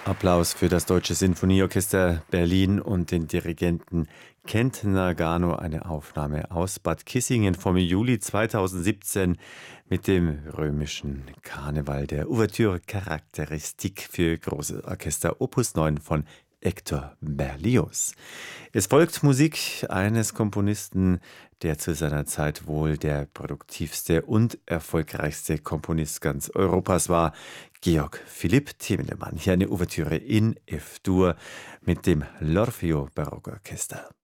Applaus für das Deutsche Sinfonieorchester Berlin und den Dirigenten Kent Nagano, eine Aufnahme aus Bad Kissingen vom Juli 2017 mit dem römischen Karneval der Ouverture Charakteristik für große Orchester Opus 9 von Hector Berlioz. Es folgt Musik eines Komponisten, der zu seiner Zeit wohl der produktivste und erfolgreichste Komponist ganz Europas war, Georg Philipp Thielemann. Hier eine Ouvertüre in F-Dur mit dem L'Orfeo Barockorchester.